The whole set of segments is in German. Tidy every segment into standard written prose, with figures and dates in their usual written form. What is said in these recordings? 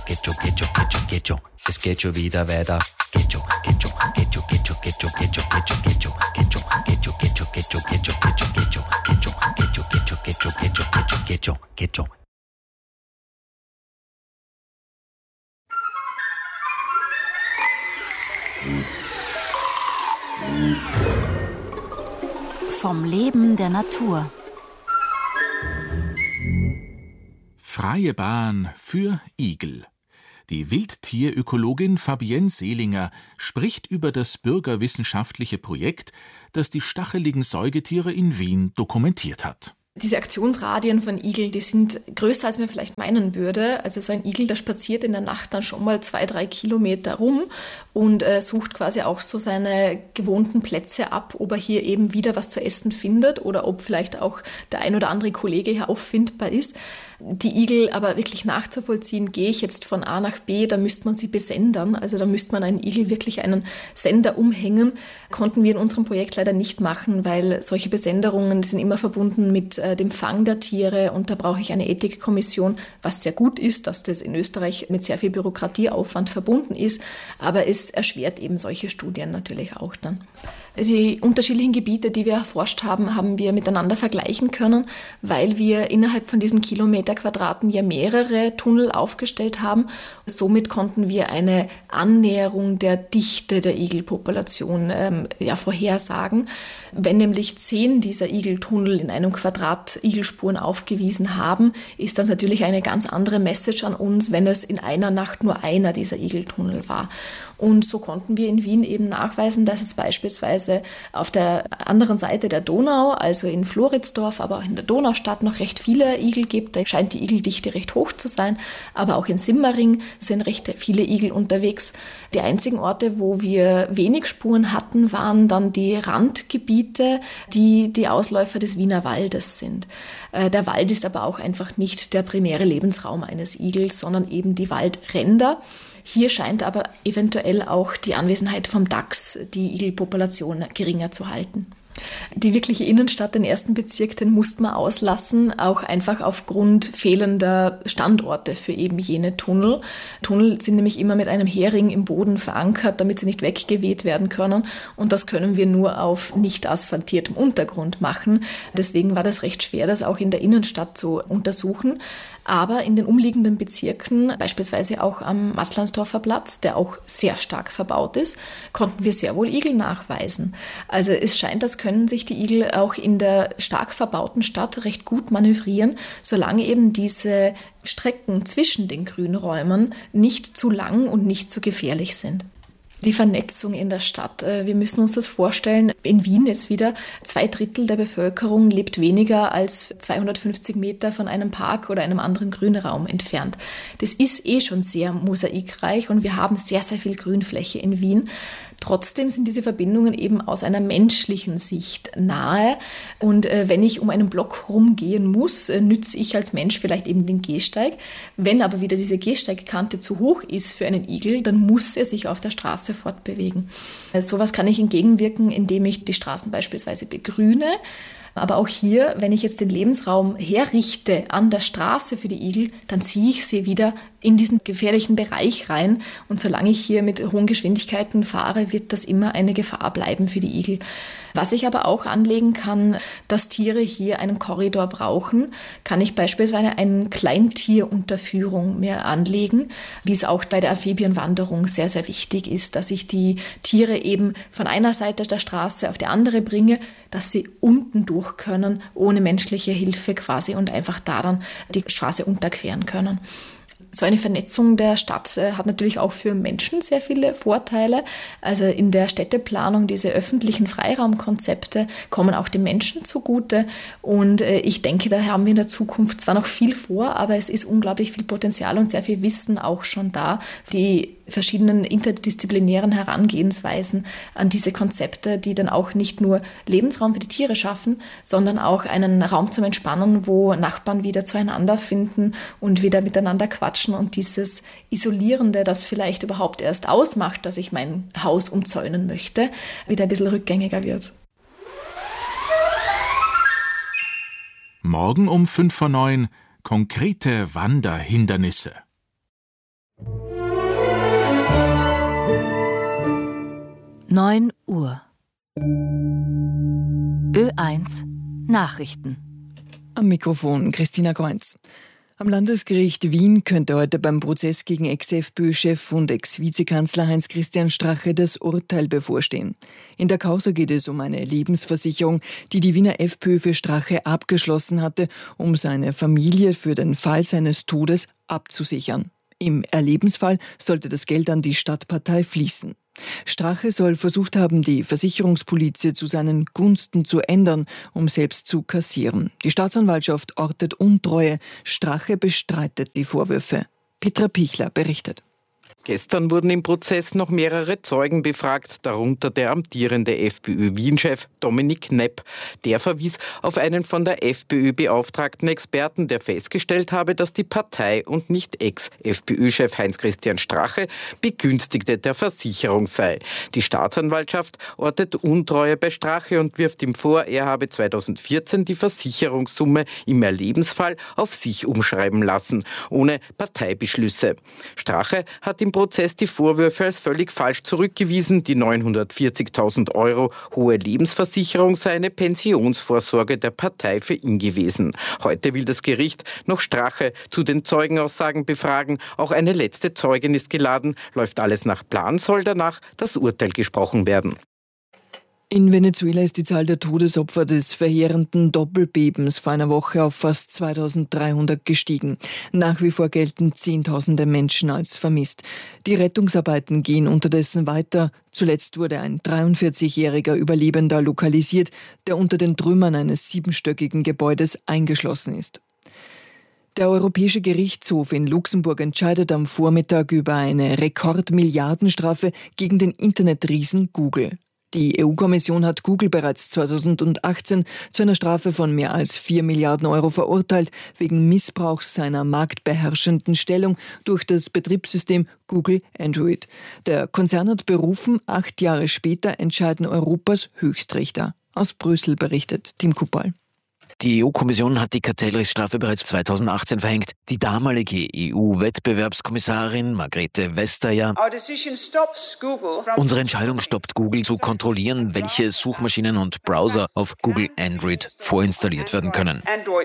Es geht schon wieder weiter. Geht schon. Vom Leben der Natur. Freie Bahn für Igel. Die Wildtierökologin Fabienne Seelinger spricht über das bürgerwissenschaftliche Projekt, das die stacheligen Säugetiere in Wien dokumentiert hat. Diese Aktionsradien von Igeln, die sind größer, als man vielleicht meinen würde. Also so ein Igel, der spaziert in der Nacht dann schon mal 2-3 Kilometer rum und sucht quasi auch so seine gewohnten Plätze ab, ob er hier eben wieder was zu essen findet oder ob vielleicht auch der ein oder andere Kollege hier auffindbar ist. Die Igel aber wirklich nachzuvollziehen, gehe ich jetzt von A nach B, da müsste man sie besendern. Also da müsste man einen Igel wirklich einen Sender umhängen. Konnten wir in unserem Projekt leider nicht machen, weil solche Besenderungen sind immer verbunden mit dem Fang der Tiere und da brauche ich eine Ethikkommission, was sehr gut ist, dass das in Österreich mit sehr viel Bürokratieaufwand verbunden ist, aber es erschwert eben solche Studien natürlich auch dann. Die unterschiedlichen Gebiete, die wir erforscht haben, haben wir miteinander vergleichen können, weil wir innerhalb von diesen Kilometerquadraten ja mehrere Tunnel aufgestellt haben. Somit konnten wir eine Annäherung der Dichte der Igelpopulation vorhersagen. Wenn nämlich 10 dieser Igeltunnel in einem Quadrat Igelspuren aufgewiesen haben, ist das natürlich eine ganz andere Message an uns, wenn es in einer Nacht nur einer dieser Igeltunnel war. Und so konnten wir in Wien eben nachweisen, dass es beispielsweise auf der anderen Seite der Donau, also in Floridsdorf, aber auch in der Donaustadt noch recht viele Igel gibt. Da scheint die Igeldichte recht hoch zu sein. Aber auch in Simmering sind recht viele Igel unterwegs. Die einzigen Orte, wo wir wenig Spuren hatten, waren dann die Randgebiete, die die Ausläufer des Wiener Waldes sind. Der Wald ist aber auch einfach nicht der primäre Lebensraum eines Igels, sondern eben die Waldränder. Hier scheint aber eventuell auch die Anwesenheit vom Dachs die Igelpopulation geringer zu halten. Die wirkliche Innenstadt, den ersten Bezirk, den musste man auslassen, auch einfach aufgrund fehlender Standorte für eben jene Tunnel. Tunnel sind nämlich immer mit einem Hering im Boden verankert, damit sie nicht weggeweht werden können. Und das können wir nur auf nicht asphaltiertem Untergrund machen. Deswegen war das recht schwer, das auch in der Innenstadt zu untersuchen. Aber in den umliegenden Bezirken, beispielsweise auch am Matzleinsdorfer Platz, der auch sehr stark verbaut ist, konnten wir sehr wohl Igel nachweisen. Also es scheint, als können sich die Igel auch in der stark verbauten Stadt recht gut manövrieren, solange eben diese Strecken zwischen den Grünräumen nicht zu lang und nicht zu gefährlich sind. Die Vernetzung in der Stadt. Wir müssen uns das vorstellen, in Wien jetzt wieder 2/3 der Bevölkerung lebt weniger als 250 Meter von einem Park oder einem anderen Grünraum entfernt. Das ist schon sehr mosaikreich und wir haben sehr, sehr viel Grünfläche in Wien. Trotzdem sind diese Verbindungen eben aus einer menschlichen Sicht nahe. Und wenn ich um einen Block rumgehen muss, nütze ich als Mensch vielleicht eben den Gehsteig. Wenn aber wieder diese Gehsteigkante zu hoch ist für einen Igel, dann muss er sich auf der Straße fortbewegen. Sowas kann ich entgegenwirken, indem ich die Straßen beispielsweise begrüne. Aber auch hier, wenn ich jetzt den Lebensraum herrichte an der Straße für die Igel, dann ziehe ich sie wieder in diesen gefährlichen Bereich rein. Und solange ich hier mit hohen Geschwindigkeiten fahre, wird das immer eine Gefahr bleiben für die Igel. Was ich aber auch anlegen kann, dass Tiere hier einen Korridor brauchen, kann ich beispielsweise eine Kleintierunterführung mir anlegen, wie es auch bei der Amphibienwanderung sehr, sehr wichtig ist, dass ich die Tiere eben von einer Seite der Straße auf die andere bringe, dass sie unten durch können, ohne menschliche Hilfe quasi und einfach da dann die Straße unterqueren können. So eine Vernetzung der Stadt hat natürlich auch für Menschen sehr viele Vorteile. Also in der Städteplanung, diese öffentlichen Freiraumkonzepte kommen auch den Menschen zugute. Und ich denke, da haben wir in der Zukunft zwar noch viel vor, aber es ist unglaublich viel Potenzial und sehr viel Wissen auch schon da. Die verschiedenen interdisziplinären Herangehensweisen an diese Konzepte, die dann auch nicht nur Lebensraum für die Tiere schaffen, sondern auch einen Raum zum Entspannen, wo Nachbarn wieder zueinander finden und wieder miteinander quatschen und dieses Isolierende, das vielleicht überhaupt erst ausmacht, dass ich mein Haus umzäunen möchte, wieder ein bisschen rückgängiger wird. Morgen um 8:55 konkrete Wanderhindernisse. 9 Uhr. Ö1 Nachrichten. Am Mikrofon Christina Kreuz. Am Landesgericht Wien könnte heute beim Prozess gegen Ex-FPÖ-Chef und Ex-Vizekanzler Heinz-Christian Strache das Urteil bevorstehen. In der Causa geht es um eine Lebensversicherung, die die Wiener FPÖ für Strache abgeschlossen hatte, um seine Familie für den Fall seines Todes abzusichern. Im Erlebensfall sollte das Geld an die Stadtpartei fließen. Strache soll versucht haben, die Versicherungspolize zu seinen Gunsten zu ändern, um selbst zu kassieren. Die Staatsanwaltschaft ortet Untreue. Strache bestreitet die Vorwürfe. Petra Pichler berichtet. Gestern wurden im Prozess noch mehrere Zeugen befragt, darunter der amtierende FPÖ-Wien-Chef Dominik Nepp. Der verwies auf einen von der FPÖ beauftragten Experten, der festgestellt habe, dass die Partei und nicht Ex-FPÖ-Chef Heinz-Christian Strache Begünstigte der Versicherung sei. Die Staatsanwaltschaft ortet Untreue bei Strache und wirft ihm vor, er habe 2014 die Versicherungssumme im Erlebensfall auf sich umschreiben lassen, ohne Parteibeschlüsse. Strache hat im Prozess die Vorwürfe als völlig falsch zurückgewiesen. Die 940.000 € hohe Lebensversicherung sei eine Pensionsvorsorge der Partei für ihn gewesen. Heute will das Gericht noch Strache zu den Zeugenaussagen befragen. Auch eine letzte Zeugin ist geladen. Läuft alles nach Plan, soll danach das Urteil gesprochen werden. In Venezuela ist die Zahl der Todesopfer des verheerenden Doppelbebens vor einer Woche auf fast 2300 gestiegen. Nach wie vor gelten Zehntausende Menschen als vermisst. Die Rettungsarbeiten gehen unterdessen weiter. Zuletzt wurde ein 43-jähriger Überlebender lokalisiert, der unter den Trümmern eines 7-stöckigen Gebäudes eingeschlossen ist. Der Europäische Gerichtshof in Luxemburg entscheidet am Vormittag über eine Rekordmilliardenstrafe gegen den Internetriesen Google. Die EU-Kommission hat Google bereits 2018 zu einer Strafe von mehr als 4 Milliarden € verurteilt, wegen Missbrauchs seiner marktbeherrschenden Stellung durch das Betriebssystem Google Android. Der Konzern hat berufen, 8 Jahre später entscheiden Europas Höchstrichter. Aus Brüssel berichtet Tim Kuppal. Die EU-Kommission hat die Kartellrechtsstrafe bereits 2018 verhängt. Die damalige EU-Wettbewerbskommissarin Margrethe Vestager: Unsere Entscheidung stoppt Google zu kontrollieren, welche Suchmaschinen und Browser auf Google Android vorinstalliert werden können.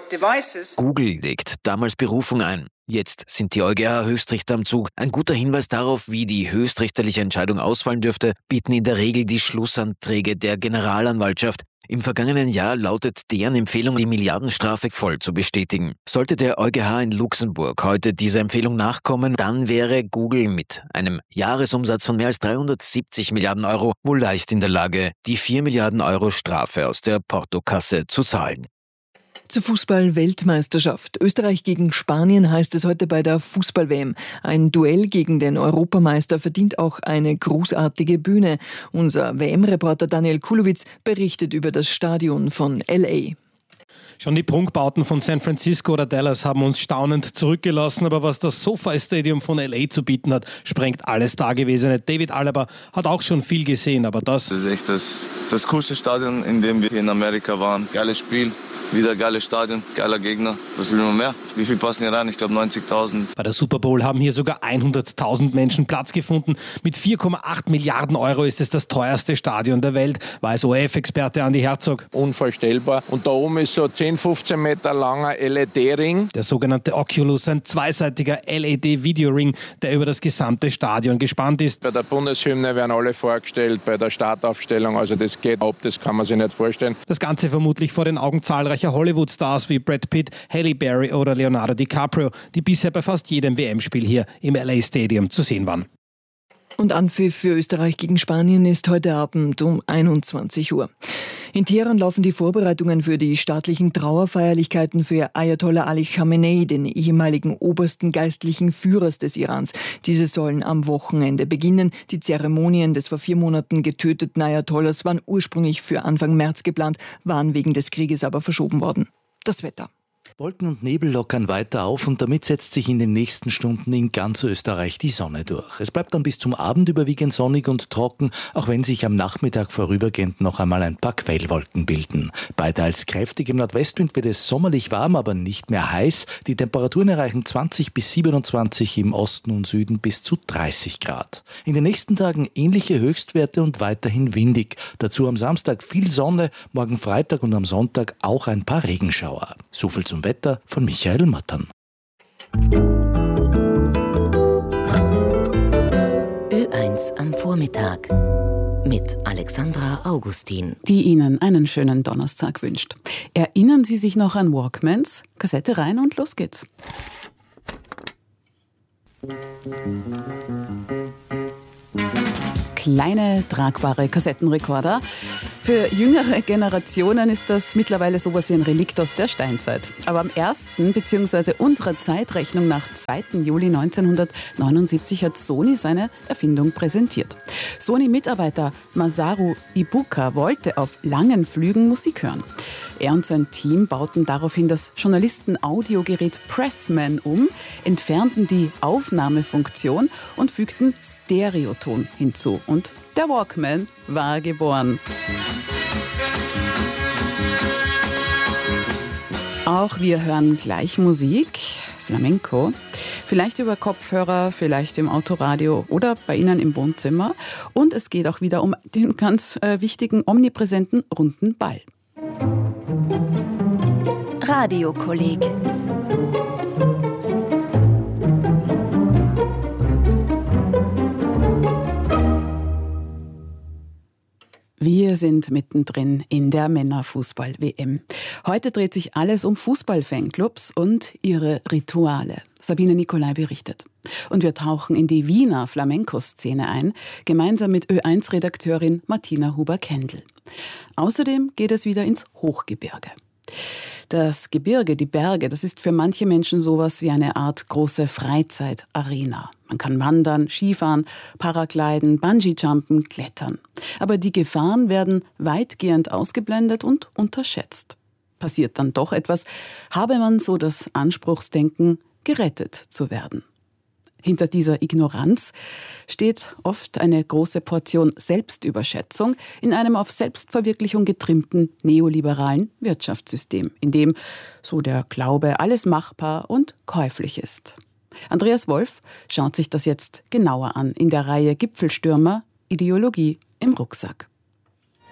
Google legt damals Berufung ein. Jetzt sind die EuGH-Höchstrichter am Zug. Ein guter Hinweis darauf, wie die höchstrichterliche Entscheidung ausfallen dürfte, bieten in der Regel die Schlussanträge der Generalanwaltschaft. Im vergangenen Jahr lautet deren Empfehlung, die Milliardenstrafe voll zu bestätigen. Sollte der EuGH in Luxemburg heute dieser Empfehlung nachkommen, dann wäre Google mit einem Jahresumsatz von mehr als 370 Milliarden € wohl leicht in der Lage, die 4 Milliarden € Strafe aus der Portokasse zu zahlen. Zur Fußball-Weltmeisterschaft. Österreich gegen Spanien heißt es heute bei der Fußball-WM. Ein Duell gegen den Europameister verdient auch eine großartige Bühne. Unser WM-Reporter Daniel Kulowitz berichtet über das Stadion von L.A. Schon die Prunkbauten von San Francisco oder Dallas haben uns staunend zurückgelassen, aber was das SoFi Stadium von LA zu bieten hat, sprengt alles Dagewesene. David Alaba hat auch schon viel gesehen, aber das ist echt das coolste Stadion, in dem wir hier in Amerika waren. Geiles Spiel, wieder geiles Stadion, geiler Gegner. Was will man mehr? Wie viel passen hier rein? Ich glaube 90.000. Bei der Super Bowl haben hier sogar 100.000 Menschen Platz gefunden. Mit 4,8 Milliarden € ist es das teuerste Stadion der Welt, weiß ORF-Experte Andi Herzog. Unvorstellbar. Und da oben ist so 10-15 Meter langer LED-Ring. Der sogenannte Oculus, ein zweiseitiger LED-Videoring, der über das gesamte Stadion gespannt ist. Bei der Bundeshymne werden alle vorgestellt, bei der Startaufstellung, also das geht ab, das kann man sich nicht vorstellen. Das Ganze vermutlich vor den Augen zahlreicher Hollywood-Stars wie Brad Pitt, Halle Berry oder Leonardo DiCaprio, die bisher bei fast jedem WM-Spiel hier im LA Stadium zu sehen waren. Und Anpfiff für Österreich gegen Spanien ist heute Abend um 21 Uhr. In Teheran laufen die Vorbereitungen für die staatlichen Trauerfeierlichkeiten für Ayatollah Ali Khamenei, den ehemaligen obersten geistlichen Führers des Irans. Diese sollen am Wochenende beginnen. Die Zeremonien des vor 4 Monaten getöteten Ayatollahs waren ursprünglich für Anfang März geplant, waren wegen des Krieges aber verschoben worden. Das Wetter. Wolken und Nebel lockern weiter auf und damit setzt sich in den nächsten Stunden in ganz Österreich die Sonne durch. Es bleibt dann bis zum Abend überwiegend sonnig und trocken, auch wenn sich am Nachmittag vorübergehend noch einmal ein paar Quellwolken bilden. Bei teils kräftigem Nordwestwind wird es sommerlich warm, aber nicht mehr heiß. Die Temperaturen erreichen 20 bis 27, im Osten und Süden bis zu 30 Grad. In den nächsten Tagen ähnliche Höchstwerte und weiterhin windig. Dazu am Samstag viel Sonne, morgen Freitag und am Sonntag auch ein paar Regenschauer. So viel zum Wetter von Michael Mattern. Ö1 am Vormittag mit Alexandra Augustin, die Ihnen einen schönen Donnerstag wünscht. Erinnern Sie sich noch an Walkmans? Kassette rein und los geht's. Kleine, tragbare Kassettenrekorder. Für jüngere Generationen ist das mittlerweile sowas wie ein Relikt aus der Steinzeit. Aber am 1. bzw. unserer Zeitrechnung nach 2. Juli 1979 hat Sony seine Erfindung präsentiert. Sony-Mitarbeiter Masaru Ibuka wollte auf langen Flügen Musik hören. Er und sein Team bauten daraufhin das Journalisten-Audiogerät Pressman um, entfernten die Aufnahmefunktion und fügten Stereoton hinzu. Und der Walkman war geboren. Auch wir hören gleich Musik, Flamenco, vielleicht über Kopfhörer, vielleicht im Autoradio oder bei Ihnen im Wohnzimmer. Und es geht auch wieder um den ganz wichtigen, omnipräsenten runden Ball. Radiokolleg. Wir sind mittendrin in der Männerfußball-WM. Heute dreht sich alles um Fußball-Fanclubs und ihre Rituale. Sabine Nicolai berichtet. Und wir tauchen in die Wiener Flamenco-Szene ein, gemeinsam mit Ö1-Redakteurin Martina Huber-Kendl. Außerdem geht es wieder ins Hochgebirge. Das Gebirge, die Berge, das ist für manche Menschen sowas wie eine Art große Freizeitarena. Man kann wandern, Skifahren, Paragliden, Bungee-Jumpen, klettern. Aber die Gefahren werden weitgehend ausgeblendet und unterschätzt. Passiert dann doch etwas, habe man so das Anspruchsdenken, gerettet zu werden. Hinter dieser Ignoranz steht oft eine große Portion Selbstüberschätzung in einem auf Selbstverwirklichung getrimmten neoliberalen Wirtschaftssystem, in dem, so der Glaube, alles machbar und käuflich ist. Andreas Wolf schaut sich das jetzt genauer an in der Reihe Gipfelstürmer, Ideologie im Rucksack.